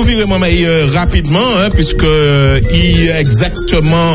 virer rapidement, hein, puisque il y a exactement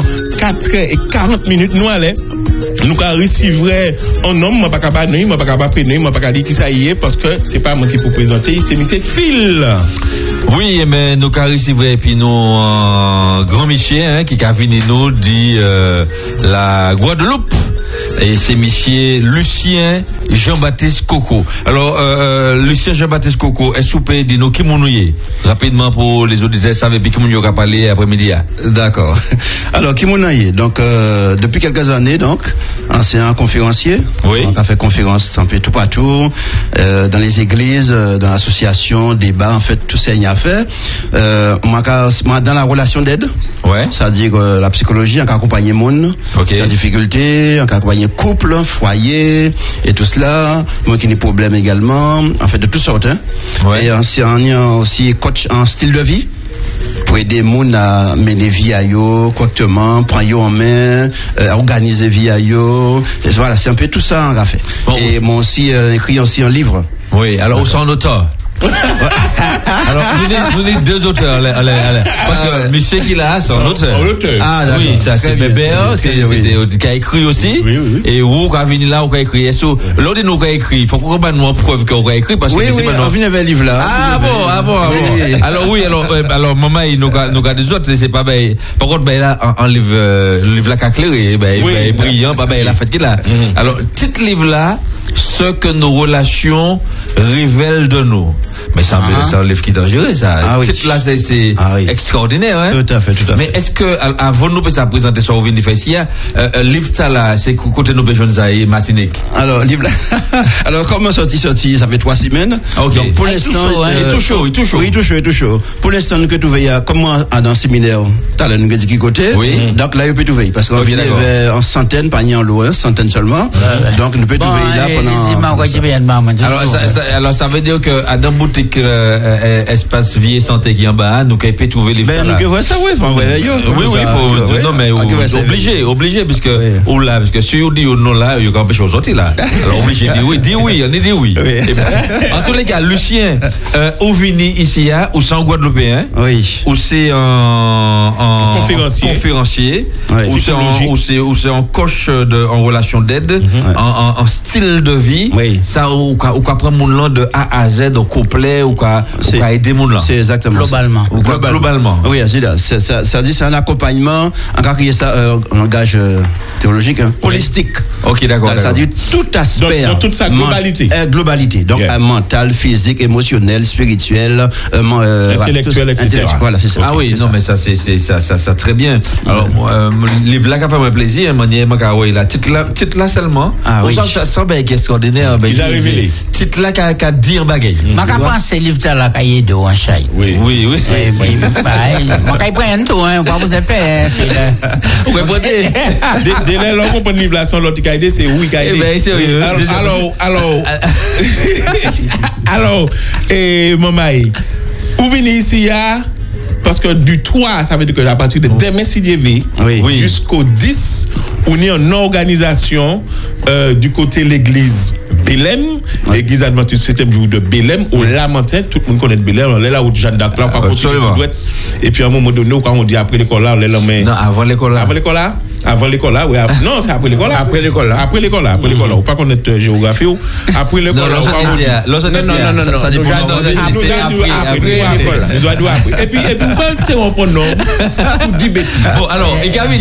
4h40 nous allons. Nous avons reçu un homme, je ne sais pas, je ne sais pas dire qui ça y est, parce que ce n'est pas moi qui peux présenter, c'est M. Phil. Oui, mais nous avons reçu puis nous grand Michel, hein, qui a venu nous dit la Guadeloupe. Et c'est monsieur Lucien Jean-Baptiste Coco. Alors, Lucien Jean-Baptiste Coco, est-ce que vous pouvez dire nous qui mounouye rapidement pour les auditeurs savent puis qui mounouye a parlé après-midi. D'accord. Alors, qui mounouye, donc, depuis quelques années, donc, ancien conférencier. Oui. On a fait conférence un peu tout partout, dans les églises, dans l'association, débat, en fait, tout ça, il y a fait. Moi, dans la relation d'aide. Ouais. C'est-à-dire, la psychologie, on accompagne le monde. Okay. La difficulté, on accompagne couple, foyer, et tout cela. Moi qui ai des problèmes également, en fait, de toutes sortes, hein. Ouais. Et on est aussi coach en style de vie. Pour aider les gens à mener vie à eux correctement, prendre eux en main, organiser vie à eux. Et voilà, c'est un peu tout ça on a fait. Bon, et moi aussi, écrit aussi un livre. Oui, alors au sein d'auteur. Alors, vous dites deux auteurs, parce que monsieur qui l'a, c'est un auteur. Ah, d'accord. Oui, ça c'est Bébert, qui a écrit aussi. Oui, oui. Et vous, qui a venu là, qui a écrit. Est-ce que l'autre de nous qui a écrit, il faut qu'on ait une preuve qu'on a écrit, parce que oui, on vient avec un livre là. Ah bon. Oui. Alors, maman, nous avons des autres, c'est pas, par contre, là, un livre, le livre là qui a éclairé, brillant, il a fait qu'il a. Alors, titre livre là, ce que nos relations révèlent de nous. Mais c'est un livre qui est dangereux, ça. Ah, oui. Là, c'est extraordinaire, hein. Tout à fait. Mais est-ce que, avant nous, ça présenter ça au vin ici, livre ça là, c'est côté nos jeunes à Martinique? Alors, livre là. Alors, comment sorti, ça fait 3 semaines. Okay. Donc, pour l'instant, il est tout chaud. Oui, tout chaud. Pour l'instant, nous que tu veilles, comment, dans le séminaire, t'as là, nous que qui côté. Oui. Donc, là, il peut tout veiller. Parce qu'on vient en centaines, pas en loin, centaines seulement. Donc, nous peut tout veiller là pendant. Alors, ça veut dire que, à dans boutique, espace vie et santé qui est en bas, nous qu'on peut trouver les ben nous que voir ça oui il faut non mais obligé puisque ou là parce que si on dit non là il y a quelque chose sortir là alors obligé dire oui on dit oui en tous les cas Lucien ou vini ici ou c'est en Guadeloupéen ou c'est un conférencier ou c'est un coach en relation d'aide en style de vie ça ou qu'après mon land de A à Z au complet ou qu'à aider mon land. C'est exactement globalement. Oui, ça dit c'est un accompagnement, encore qu'il y ait ça un langage théologique, holistique. OK, d'accord. Ça dit tout aspect dans toute sa globalité. Donc mental, physique, émotionnel, spirituel, intellectuel, etc. Voilà, c'est ça. Ah oui, non mais ça c'est ça très bien. Alors livre là qui fait plaisir, manière la titre là seulement. Ça semble extraordinaire, il a révélé. Titre là qui dire bagaille. Maka pense livre là qui est de en chai. Oui. Maka prend tout hein, pas vous épais. Ouais, dès là on comprend livre là son l'autre qui a aidé c'est oui qui a aidé. Ben sérieux. Alors Mamaï, où venez ici parce que du 3, ça veut dire que à partir de demain jusqu'au 10, on est en organisation du côté l'église Bélem, l'église adventiste 7e jour de Bélem, au Lamentin, tout le monde connaît Bélem, on est là où Jeanne d'Arc là, on va continuer et puis à un moment donné, quand on dit après l'école là, on est là, mais. Non, avant l'école là. Avant l'école là, oui. Non, c'est après l'école là. Après l'école là. Ou pas connaître géographie ou. Après l'école là. Non, ça dépend. Après. Et puis, quand tu reprends non, pour dire bêtises. Bon, alors,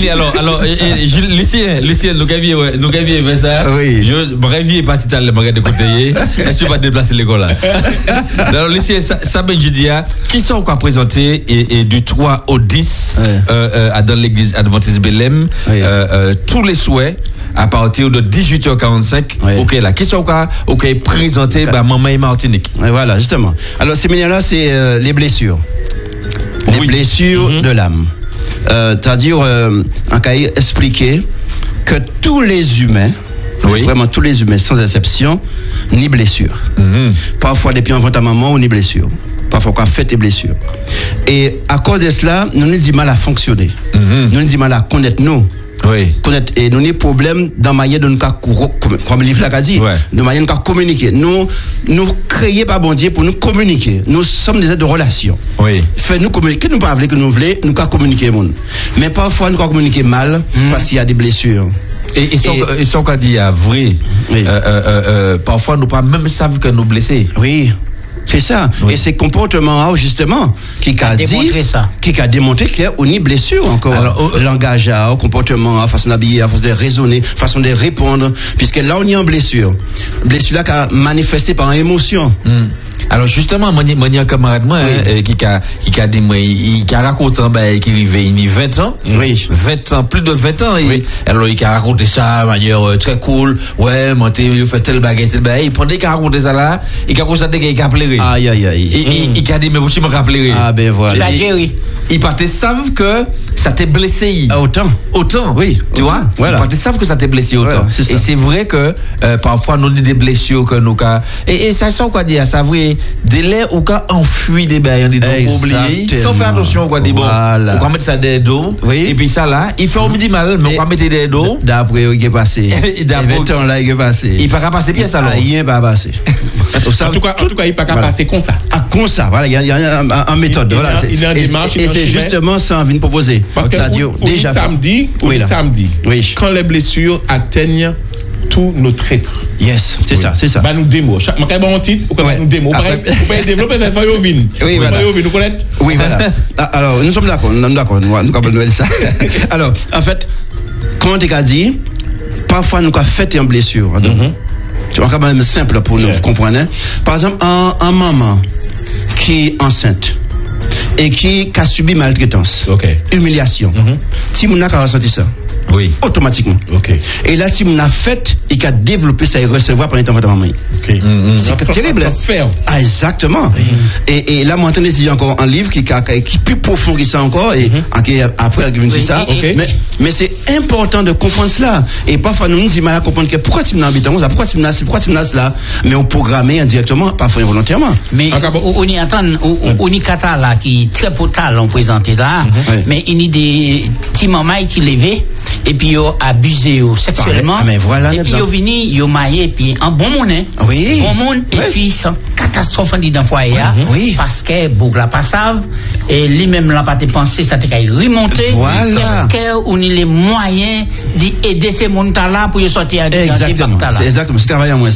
Lucien, nous gavions ça. Oui. Je rêviez parti dans le magasin de côté. Est-ce que pas déplacer l'école là? Alors, Lucien, ça ben je dis, qui sont quoi présenter et du 3 au 10 dans l'église adventiste Bélem. Tous les souhaits à partir de 18h45. OK là, qui sont présentés par Maman et Martinique. Voilà, justement. Alors ces séminaire là c'est les blessures. Les blessures de l'âme. C'est-à-dire on va expliquer que tous les humains vraiment tous les humains sans exception ni blessures. Parfois depuis enfant à maman ni blessures. Parfois qu'on fait des blessures. Et à cause de cela, nous avons du mal à fonctionner. Nous avons du mal à connaître nous. Oui. Connaître et nous avons des problèmes dans la manière de nous comme le livre l'a dit, de manière de nous communiquer. Nous créons pas bon Dieu pour nous communiquer. Nous sommes des êtres de relation. Oui. Fait nous communiquer, nous pas que nous voulons, nous pouvons communiquer monde. Mais parfois nous pouvons communiquer mal parce qu'il y a des blessures. Et ce qu'on dit à vrai, oui. Parfois nous pas même savent que nous blessés. Oui. C'est ça. Oui. Et ces comportements, justement, qui a démontré qu'il y a une blessure encore. Alors, langage, comportement, façon d'habiller, façon de raisonner, façon de répondre, puisque là, on est en blessure. Blessure là qui a manifesté par une émotion. Alors, justement, moi, il y a un camarade, moi, qui a dit, moi, il a raconté un bail qui arrivait, il y a 20 ans. Oui. 20 ans, plus de 20 ans. Alors, il a raconté ça de manière très cool. Ouais, moi, il fait tel baguette, tel baguette. Pendant qu'il a raconté ça là, il a constaté qu'il a pleuré. Aïe, aïe, aïe. Il a dit, mais vous me rappelez. Ah, ben voilà. Ils partent savent que ça t'est blessé. Autant, oui. Tu vois? Voilà. Ils partent savent que ça t'est blessé autant. Voilà, et c'est vrai que parfois nous avons des blessures que nous avons. Et ça, c'est quoi dire? Ça vrai, délai ou qu'à enfuir des bails, on oublier, sans faire attention, quoi, dit bon, on va mettre ça des dos. Oui. Et puis ça là, il fait au midi mal, mais on va mettre des dos. D'après, il est passé. D'après, là, il est passé. Il ne peut pas passer bien ça là. Il n'est pas passé. En tout cas, il ne peut pas passer comme ça. Ah, comme ça, voilà, il y a une méthode. Il y a une démarche. Et c'est justement ça qu'on vient de proposer. Parce que déjà samedi, quand les blessures atteignent tous nos traîtres. Yes, c'est ça, c'est ça. Bah nous démo. Chaque matin bon titre ou comme nous démo. Vous pouvez développer faire Fayovine. Oui, voilà. Fayovine, vous connaissez? Oui, voilà. Alors, nous sommes d'accord, nous avons Noël ça. Alors, en fait, comment tu as dit, parfois nous avons fait une blessure. Tu vois, quand même simple pour nous comprendre. Par exemple, un maman qui est enceinte et qui a subi maltraitance, humiliation. Si mon a ressenti ça, automatiquement. Et là, si mon a fait, il a développé ça et recevoir par l'intermédiaire de maman. C'est terrible. Ah, exactement. Et là, moi, j'entends étudier encore un livre qui est plus profond que ça encore et après, il dit ça. Mais c'est important de comprendre cela. Et parfois, nous disons mal à comprendre que pourquoi tu m'as habité comme ça, pourquoi tu m'as cela, mais on programme indirectement, parfois involontairement. Mais on y entend, on y kata là, qui est très potal, on présente là, mais il y a des petits mamans qui lèvent, et puis ils ont abusé sexuellement, mais voilà, et puis ils ont venu, ils ont maillé, et puis un bon monde, bon monde, et puis c'est une catastrophe dans le foyer, parce que beaucoup la pas savent, et lui-même l'a pas pensé, ça t'a remonté, parce qu'on a les moyens d'aider ces gens-là pour sortir de exactement, c'est exactement, c'est travailler à moi ça.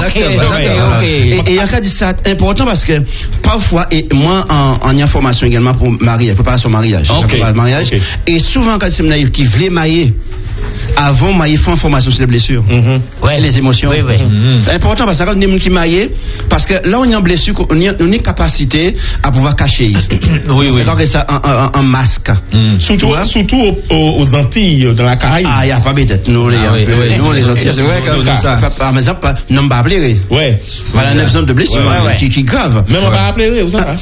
Et il y a dit ça important parce que parfois, et moi en information également pour mariage, préparation mariage, mariage, et souvent quand c'est naïf qui voulait mailler, avant mailler faut information sur les blessures, les émotions. C'est important parce que quand on est qui mailler, parce que là on est en blessure, on a une capacité à pouvoir cacher. Quand c'est ça un masque. Surtout aux Antilles, dans la Caraïbe. Ah, il n'y a pas peut-être. Nous les Antilles, c'est vrai que par exemple, non pas appeler. Voilà un exemple de blessure qui grave. Même on va appeler, vous savez.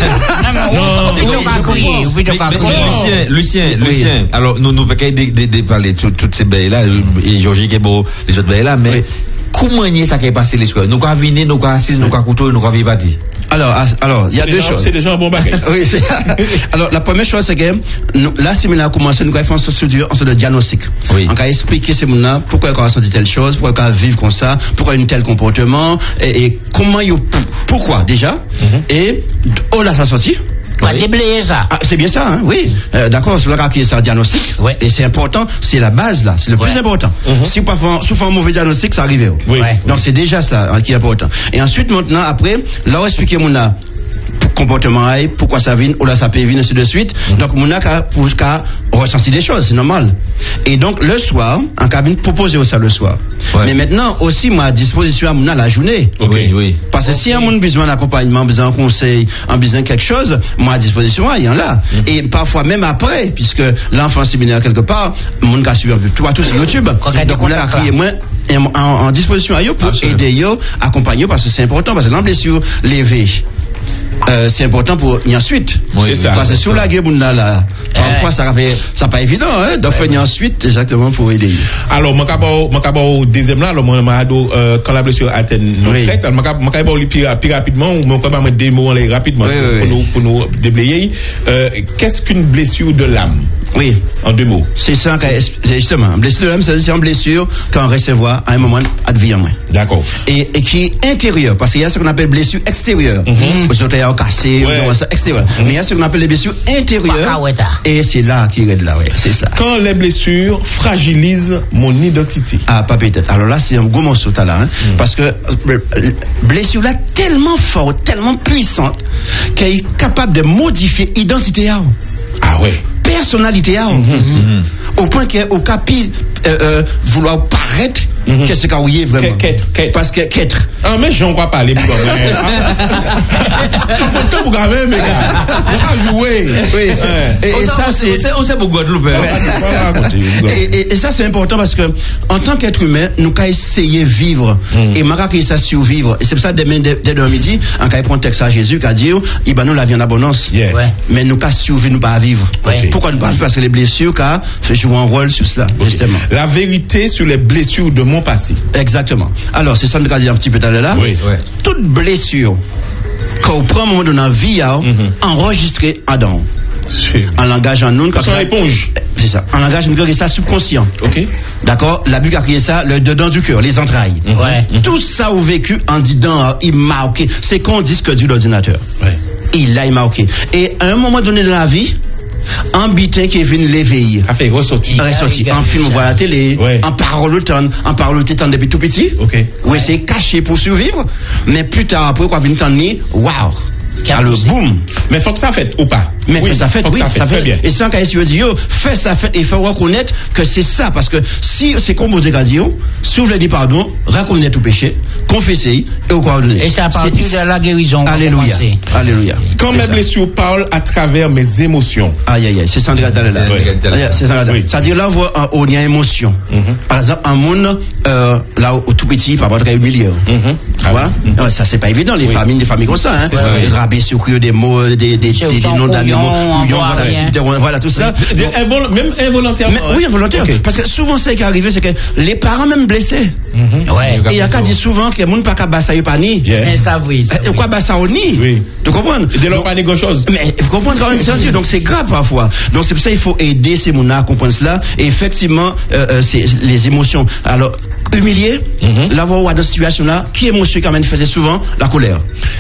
Lucien, alors nous pouvons parler de toutes ces bails là et Georgie qui est beau, les autres bails là, mais comment ça qui est passé l'histoire? Nous avons venir, nous avons assis, nous avons couteau, nous avons parti. Alors, il y a deux choses. C'est déjà un bon bagage. Oui, alors, la première chose, c'est que, là, si on a commencé, nous avons fait un sorte de diagnostic. On a expliqué ces gens-là, pourquoi ils ont ressenti telle chose, pourquoi ils vivent comme ça, pourquoi ils ont tel comportement, et comment pourquoi, déjà, et, là, ça sorti. Déblayer ça. C'est bien ça, oui. D'accord, c'est là qu'il y a ça diagnostic. Et c'est important, c'est la base là, c'est le plus important. Si vous faites un mauvais diagnostic, ça arrive. Donc c'est déjà ça qui est important. Et ensuite, maintenant, après, là, on explique mon comportement, pourquoi ça vient, ou là ça peut venir, ainsi de suite. Donc, mon a ressenti des choses, c'est normal. Et donc, le soir, en cabine, proposer ça le soir. Mais maintenant, aussi, moi, à disposition à mon la journée. Parce que si un monde besoin d'accompagnement, besoin de conseil, besoin de quelque chose, moi, à disposition, il y en a. Et parfois, même après, puisque l'enfant séminaire quelque part, mon gars suit tout sur YouTube. Donc, on a crié moins en disposition à eux pour aider eux, accompagner parce que c'est important, parce que l'en blessure levée. c'est important pour y ensuite. C'est ça. Parce que sur la guerre, là, parfois, ça pas évident, hein, donc y ensuite, exactement, pour aider. Alors, mon deuxième là, quand la blessure atteint nos traits, mon cabot plus rapidement, ou mon cabot des mots rapidement, pour nous déblayer. Qu'est-ce qu'une blessure de l'âme? Oui. En 2 mots. C'est ça, c'est justement, blessure de l'âme, c'est une blessure qu'on recevoir à un moment advient. D'accord. Et qui est intérieure, parce qu'il y a ce qu'on appelle blessure extérieure. Vous avez cassé, extérieure. Mais il y a ce qu'on appelle les blessures intérieures. Et c'est là qu'il est là, c'est ça. Quand les blessures fragilisent mon identité. Ah, pas peut-être. Alors là, c'est un gros morceau là, hein, parce que blessure là tellement forte, tellement puissante, qu'elle est capable de modifier l'identité. Ah ouais. Personnalité au point qu'au capi vouloir paraître qu'est-ce qu'on y est vraiment parce que qu'être mais je ne crois pas les pour graver mais jouer et ça c'est on sait beaucoup de et ça c'est important parce que en tant qu'être humain nous qu'à essayer vivre et malgré ça survivre et c'est pour ça dès midi en qu'à prendre texte à Jésus qui a dit il va nous la vie en abondance mais nous qu'à survivre nous pas vivre. Pourquoi nous pas? Parce que les blessures jouent un rôle sur cela, justement. La vérité sur les blessures de mon passé. Exactement. Alors, c'est ça que nous avons dit un petit peu tout à l'heure. Toute blessure qu'on prend un moment dans la vie, enregistrée Adam. En langage en nous, c'est une éponge. C'est ça. En langage nous créé ça subconscient. D'accord. La Bible a créé ça le dedans du cœur, les entrailles. Tout ça au vécu en dedans, il marque. C'est qu'on dit ce que dit l'ordinateur. Il l'a marqué. Et à un moment donné de la vie, un bitin qui est venu l'éveiller. A fait ressortir. En film, on voit la télé. En parole au temps depuis tout petit. Oui, c'est caché pour survivre. Mais plus tard, après, quand vient t'ennuyer, waouh! Alors, boum! Mais faut que ça fait ou pas? Mais ça fait, oui, ça fait bien. Et sans qu'à essayer de dire, fais ça fait, et il faut reconnaître que c'est ça, parce que si c'est composé qu'à dire, si vous voulez dire pardon, reconnaître tout péché, confesser, et au coordonner. Et c'est à partir de la guérison. Alléluia. Alléluia. Quand mes blessures parlent à travers mes émotions. Aïe, aïe, aïe, c'est ça, c'est-à-dire là, on y a émotion. Par exemple, un monde, là, au tout petit, par rapport à humilié. Tu vois? Ça, c'est pas évident, les familles comme ça, hein. Rabais sur des mots, des noms d'animaux, voilà, tout ça. Même involontairement. Oui, involontaire. Parce que souvent, ce qui est arrivé, c'est que les parents même blessés. Et il y a qu'à dire souvent que les gens ne peuvent pas basser au panier. Mais ça, oui. Quoi, basser au nid? Tu comprends? De leur panier grand chose. Mais vous comprenez quand même, donc c'est grave parfois. Donc c'est pour ça qu'il faut aider ces gens à comprendre cela. Et effectivement, c'est les émotions. Alors, humilié, là, voir dans cette situation-là, qui émotion quand même faisait souvent? La colère.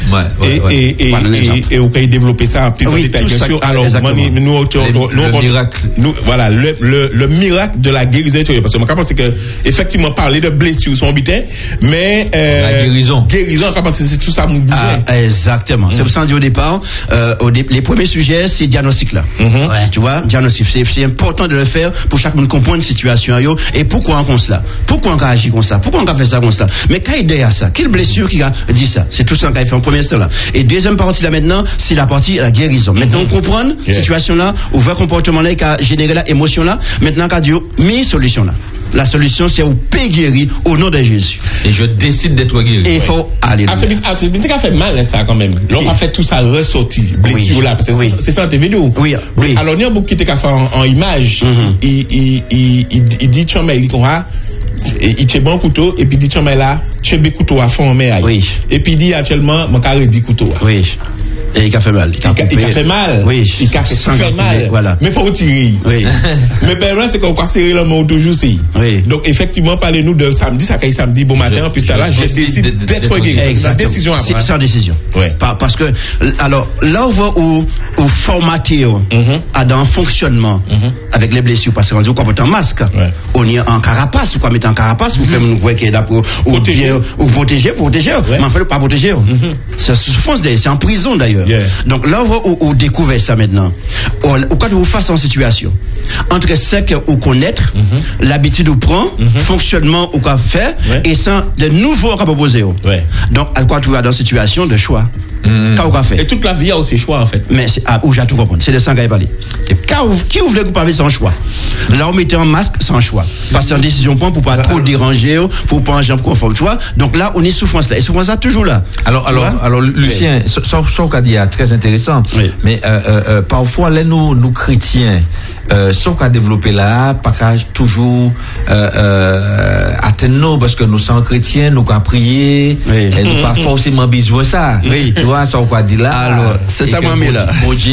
Et au pays développer ça en plus en détail, bien sûr. Alors, le miracle. Voilà, le miracle de la guérison intérieure. Parce que moi, je pense que, effectivement, parler de blessures sont habitées, mais, la guérison. Guérison, parce que c'est tout ça, mon besoin. Exactement. C'est pour ça qu'on dit au départ, les premiers sujets, c'est diagnostic là. Tu vois, diagnostic. C'est important de le faire pour chaque monde comprendre une situation, et pourquoi on comme cela? Pourquoi on agit comme ça? Pourquoi on fait ça comme ça? Mais quand il y a ça, quelle blessure qui a dit ça? C'est tout ça qu'on a fait en premier instant là. Et deuxième partie là maintenant, c'est la partie la guérison. Maintenant, on comprend la situation là, ou vrai comportement là, qui a généré la émotion là, maintenant qu'on a dit, mis solution là. La solution, c'est au paix guéri au nom de Jésus. Et je décide d'être guéri. Et il faut aller. C'est qui a fait mal, ça, quand même. L'on a fait tout ça ressortir, blessure là. C'est ça, tes vidéos. Oui. Alors, il y a beaucoup qui t'a fait en image. Il dit, tu m'as il tient bon couteau, et puis il dit, tu m'as là, tu as des couteaux à fond en mer. Oui. Et puis il dit actuellement, mon carré dit couteau. Oui. Et il a fait mal. Il a fait mal. Oui. Il a fait mal. Voilà. Mais pas tirer. Oui. Mais ben là, c'est qu'on va serrer le mot toujours. Oui. Donc, effectivement, parlez-nous de samedi, ça caille samedi, bon matin, puis là, j'ai décidé d'être guéri. C'est la décision après. C'est la décision. Oui. Parce que, alors, là, on voit où formater, dans un fonctionnement, avec les blessures, parce qu'on dit qu'on peut en masque. On est en carapace, ou quoi mettre en carapace, vous faites nous voir qu'il est là pour protéger. Mais en fait, pas protéger. C'est en prison d'ailleurs. Donc là, on découvre ça maintenant. Quand vous faites en situation, entre ce que vous connaître, l'habitude vous prend, fonctionnement ou quoi faire, et sans de nouveaux à proposer. Donc, à quoi tu vas dans une situation de choix. Et toute la vie a aussi choix, en fait. Mais où j'ai tout compris. C'est de ça qu'il parler. Qui ouvre le couple sans choix? Là, on mettait un masque sans choix. Parce que c'est une décision pour pas trop déranger, pour pas en jambe conforme, tu vois. Donc là, on est souffrance là. Et souffrance là, toujours là. Alors Lucien, ça qu'a dit est très intéressant. Oui. Mais parfois, là, nous chrétiens, ce qu'on a développé là, pas toujours atteindre, parce que nous sommes chrétiens, nous avons prié, et nous pas forcément besoin de ça. Oui. Tu vois, ça qu'on a dit là. Alors, c'est ça, moi, mais là.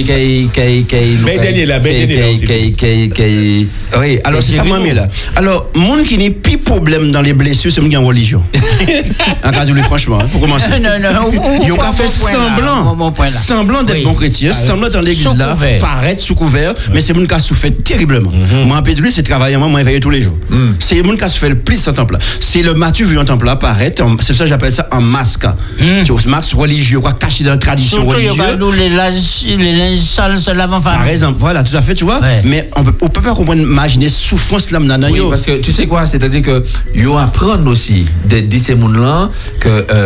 Oui, alors c'est ça, moi, mais là. Alors, monde qui n'est plus problème dans les blessures, c'est monde qui est en religion. En cas de franchement, pour commencer. Non. Ils ont fait semblant d'être bon chrétien, semblant dans l'église là, paraître sous couvert, mais c'est monde qui a souffert terriblement. Moi, en Pédoulis, c'est travailler, moi, éveillé tous les jours. C'est le monde qui a souffert le plus en temple là. C'est le Mathieu vu en temple là, paraître, c'est ça que j'appelle ça un masque. Tu vois, masque religieux, quoi, caché dans la tradition religieuse. Les linges sales se lavent en famille. Par exemple, voilà, tout à fait, tu vois. Mais on peut pas comprendre, imaginer souffrance là, oui, parce que tu sais quoi, c'est-à-dire que ils apprennent aussi de ces mondes là que